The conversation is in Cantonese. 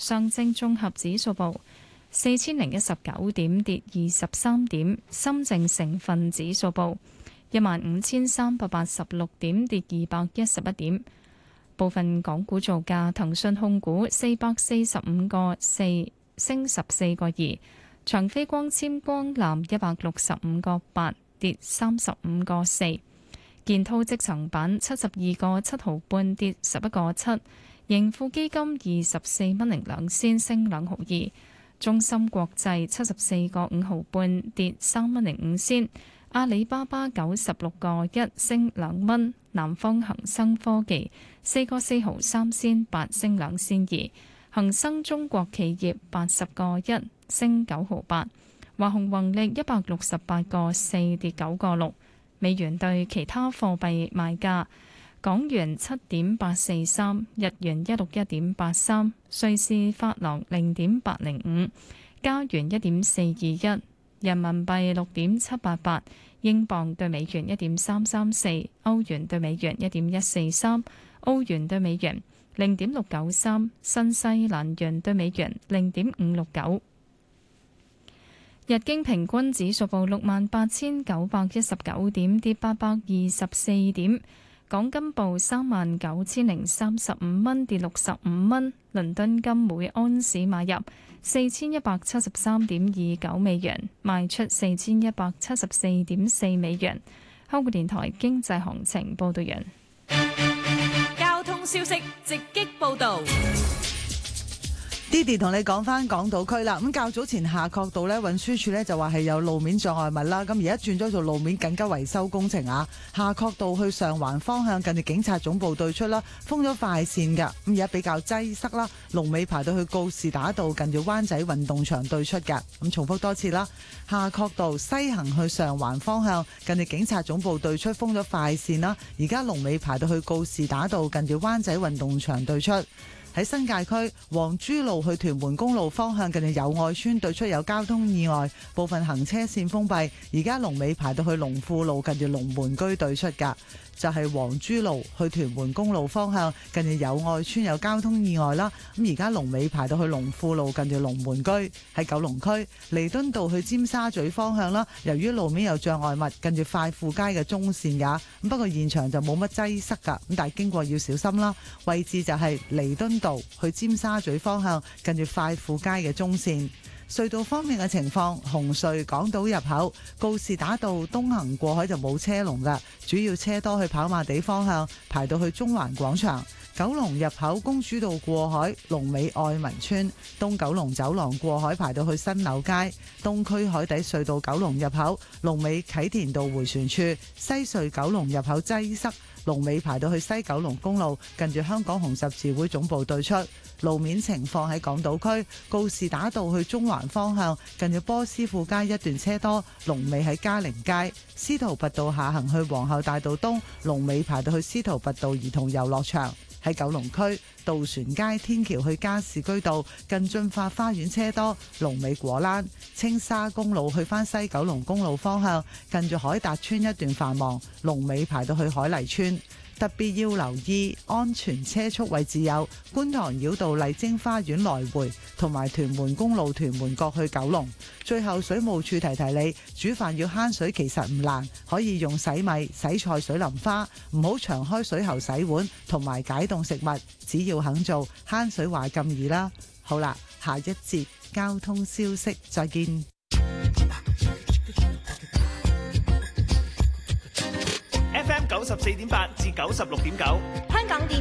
上證綜合指數報4019點，跌23點；深證成分指數報15386點，跌211點。部分港股造價：騰訊控股445個4升14個2，長飛光纖光纜165個8跌35個4，建滔積層板72個7毫半跌11個7，盈富基金24蚊零2仙升2毫2，中芯國際74個5毫半跌3蚊零5仙。阿里巴巴96個1升2蚊，南方恒生科技4個4毫3仙8升2仙2，恒生中國企業80個1升9毫8，華虹宏力168個4跌9個6。美元對其他貨幣賣價：港元7.843，日元161.83，瑞士法郎0.805，加元1.421。人民幣6.788，英鎊對美元1.334，歐元對美元1.143，澳元對美元0.693，新西蘭元對美元0.569。日經平均指數報68,919點，跌824點。港金報39,035蚊，跌65蚊。倫敦金每安士買入4173.29美元，賣出4174.4美元。香港電台經濟行情報道完。 交通消息直擊報道。 Didi 同你講翻港島區啦，咁較早前夏慤道呢，運輸署呢就話係有路面障礙物啦，咁而家轉咗做路面緊急維修工程啊。夏慤道去上環方向近住警察總部對出啦，封咗快線㗎，咁而家比較擠塞啦，龍尾排到去告士打道近住灣仔運動場對出㗎。咁重複多次啦，夏慤道西行去上環方向近住警察總部對出封咗快線啦，而家龍尾排到去告士打道近住灣仔運動場對出。喺新界區黃珠路去屯門公路方向近住友愛邨對出有交通意外，部分行車線封閉，而家龍尾排到去龍富路近住龍門居對出㗎。就係黃珠路去屯門公路方向近住友愛邨有交通意外啦，咁而家龍尾排到去龍富路近住龍門居。喺九龍區彌敦道去尖沙咀方向啦，由於路面有障礙物近住快富街嘅中線㗎，咁不過現場就冇乜擠塞㗎，咁但係經過要小心啦。位置就係彌敦道去尖沙咀方向近住快富街嘅中線。隧道方面嘅情況，紅隧港島入口告士打道東行過海就冇車龍㗎，主要車多去跑馬地方向，排到去中環廣場。九龍入口公主道過海，龍尾愛民村；東九龍走廊過海排到去新柳街。東區海底隧道九龍入口，龍尾啟田道迴旋處。西隧九龍入口擠塞，龍尾排到去西九龍公路，近住香港紅十字會總部對出。路面情況喺港島區告士打道去中環方向，近住波斯富街一段車多，龍尾喺嘉陵街。司徒拔道下行去皇后大道東，龍尾排到去司徒拔道兒童遊樂場。喺九龍區渡船街天橋去加士居道近駿發花園車多，龍尾果欄。青沙公路去返西九龍公路方向，近住海達邨一段繁忙，龍尾排到去海麗邨。特別要留意安全車速位置有觀塘繞道麗晶花園來回，同埋屯門公路屯門角去九龍。最後水務處提提你，煮飯要慳水其實唔難，可以用洗米、洗菜水淋花，唔好長開水喉洗碗同埋解凍食物，只要肯做，慳水話咁易啦。好啦，下一節交通消息再見。 FM 94.8至96.9，香港電